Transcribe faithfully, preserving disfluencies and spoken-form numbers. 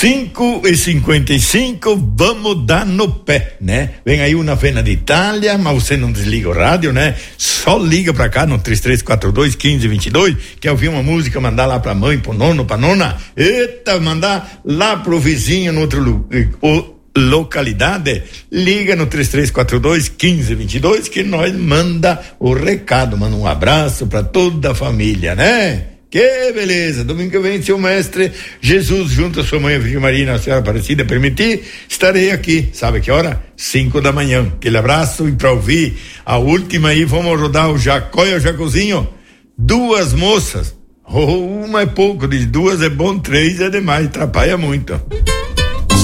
cinco e cinquenta e cinco, vamos dar no pé, né? Vem aí uma Fena de Itália, mas você não desliga o rádio, né? Só liga pra cá no três três quatro dois, um cinco dois dois, quer ouvir uma música, mandar lá pra mãe, pro nono, pra nona, eita, mandar lá pro vizinho no outro lugar, localidade, liga no três três quatro dois, um cinco dois dois que nós manda o recado, manda um abraço pra toda a família, né? Que beleza, domingo que vem, se o mestre Jesus junto a sua mãe, a Virgem Maria e a Senhora Aparecida permitir, estarei aqui, sabe que hora? Cinco da manhã, aquele abraço. E pra ouvir a última aí, vamos rodar o Jacó e o Jacozinho, duas moças, oh, uma é pouco, duas é bom, três é demais, atrapalha muito.